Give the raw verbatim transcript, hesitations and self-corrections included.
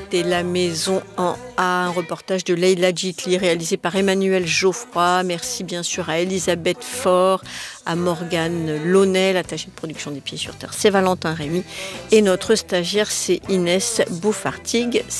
C'était La Maison en A, un reportage de Leïla Djitli réalisé par Emmanuel Geoffroy. Merci bien sûr à Elisabeth Faure, à Morgane Launay, l'attachée de production des Pieds sur Terre, c'est Valentin Rémy et notre stagiaire c'est Inès Bouffartigue.